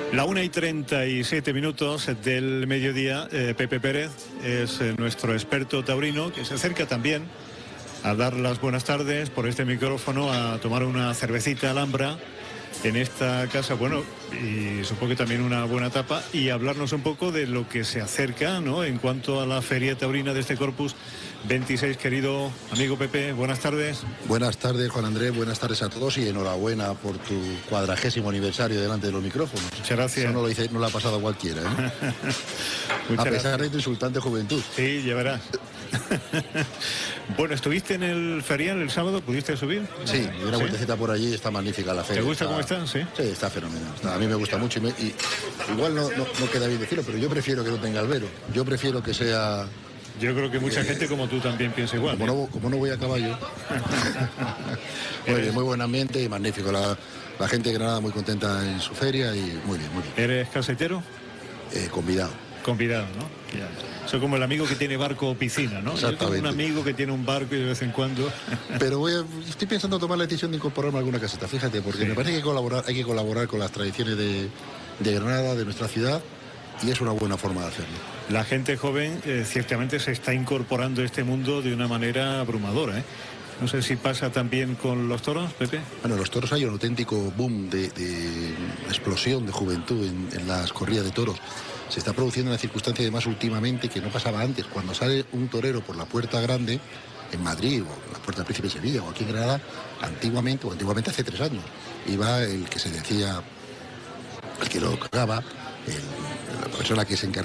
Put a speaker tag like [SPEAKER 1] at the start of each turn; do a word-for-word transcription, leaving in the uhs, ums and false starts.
[SPEAKER 1] La una y treinta y siete minutos del mediodía. eh, Pepe Pérez es eh, nuestro experto taurino, que se acerca también a dar las buenas tardes por este micrófono, a tomar una cervecita Alhambra en esta casa, bueno, y supongo que también una buena tapa, y hablarnos un poco de lo que se acerca, ¿no?, en cuanto a la feria taurina de este Corpus veintiséis. Querido amigo Pepe, buenas tardes.
[SPEAKER 2] Buenas tardes, Juan Andrés, buenas tardes a todos y enhorabuena por tu cuadragésimo aniversario delante de los micrófonos.
[SPEAKER 1] Muchas gracias.
[SPEAKER 2] Eso no lo, hice, no lo ha pasado a cualquiera, ¿eh?
[SPEAKER 1] Muchas
[SPEAKER 2] a pesar
[SPEAKER 1] gracias.
[SPEAKER 2] de tu insultante juventud.
[SPEAKER 1] Sí, ya verás. Bueno, ¿estuviste en el ferial el sábado? ¿Pudiste subir?
[SPEAKER 2] Sí, y una
[SPEAKER 1] ¿Sí?
[SPEAKER 2] vueltecita por allí, está magnífica la feria.
[SPEAKER 1] ¿Te gusta
[SPEAKER 2] está,
[SPEAKER 1] cómo está? Sí.
[SPEAKER 2] Sí, está fenomenal. Está, a mí me gusta mucho y, me, y igual no, no, no queda bien decirlo, pero yo prefiero que no tenga albero. Yo prefiero que sea...
[SPEAKER 1] Yo creo que mucha
[SPEAKER 2] eh,
[SPEAKER 1] gente como tú también piensa igual.
[SPEAKER 2] Como,
[SPEAKER 1] ¿eh?
[SPEAKER 2] no, como no voy a caballo. Muy bien, muy buen ambiente y magnífico. La, la gente de Granada muy contenta en su feria y muy bien, muy bien.
[SPEAKER 1] ¿Eres casetero?
[SPEAKER 2] Eh, convidado.
[SPEAKER 1] Convidado, ¿no? Ya. Soy como el amigo que tiene barco o piscina, ¿no? Yo tengo un amigo que tiene un barco y de vez en cuando...
[SPEAKER 2] Pero voy a, estoy pensando tomar la decisión de incorporarme a alguna caseta, fíjate, porque sí. me parece que colaborar, hay que colaborar con las tradiciones de, de Granada, de nuestra ciudad, y es una buena forma de hacerlo.
[SPEAKER 1] La gente joven eh, ciertamente se está incorporando a este mundo de una manera abrumadora, ¿eh? No sé si pasa también con los toros, Pepe.
[SPEAKER 2] Bueno, los toros hay un auténtico boom de, de explosión de juventud en, en las corridas de toros. Se está produciendo una circunstancia además últimamente que no pasaba antes. Cuando sale un torero por la Puerta Grande, en Madrid, o la Puerta del Príncipe de Sevilla, o aquí en Granada, antiguamente, o antiguamente hace tres años, iba el que se decía, el que lo cagaba, el, la persona que se encargaba